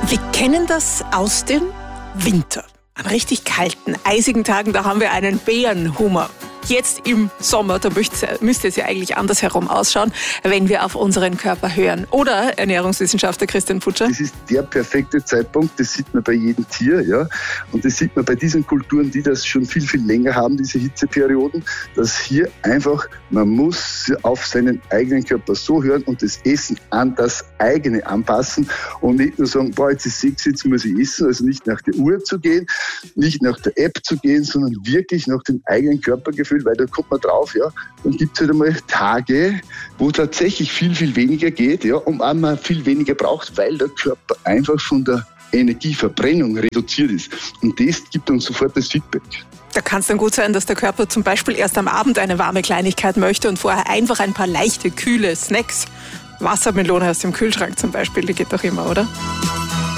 Wir kennen das aus dem Winter. An richtig kalten, eisigen Tagen, da haben wir einen Bärenhunger. Jetzt im Sommer, da müsste es ja eigentlich andersherum ausschauen, wenn wir auf unseren Körper hören. Oder, Ernährungswissenschaftler Christian Futscher? Das ist der perfekte Zeitpunkt, das sieht man bei jedem Tier, ja. Und das sieht man bei diesen Kulturen, die das schon viel, viel länger haben, diese Hitzeperioden, dass hier einfach, man muss auf seinen eigenen Körper so hören und das Essen an das eigene anpassen und nicht nur sagen, boah, jetzt ist 6, jetzt muss ich essen, also nicht nach der Uhr zu gehen, nicht nach der App zu gehen, sondern wirklich nach dem eigenen Körpergefühl, weil da kommt man drauf, ja, dann gibt es halt einmal Tage, wo tatsächlich viel, viel weniger geht, ja, und man viel weniger braucht, weil der Körper einfach von der Energieverbrennung reduziert ist. Und das gibt uns sofort das Feedback. Da kann es dann gut sein, dass der Körper zum Beispiel erst am Abend eine warme Kleinigkeit möchte und vorher einfach ein paar leichte, kühle Snacks. Wassermelone aus dem Kühlschrank zum Beispiel, die geht doch immer, oder?